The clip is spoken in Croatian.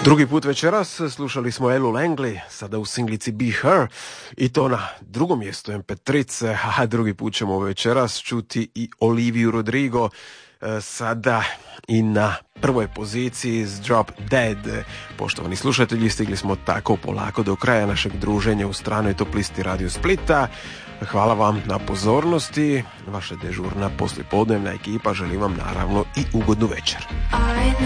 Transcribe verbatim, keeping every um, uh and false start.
Drugi put večeras slušali smo Elu Langley, sada u singlici Be Her, i to na drugom mjestu em pe tri, a drugi put ćemo večeras čuti i Oliviju Rodrigo, sada i na prvoj poziciji s Drop Dead. Poštovani slušatelji, stigli smo tako polako do kraja našeg druženja u stranoj toplisti Radio Splita. Hvala vam na pozornosti. Vaša dežurna poslijepodnevna ekipa želi vam naravno i ugodnu večer.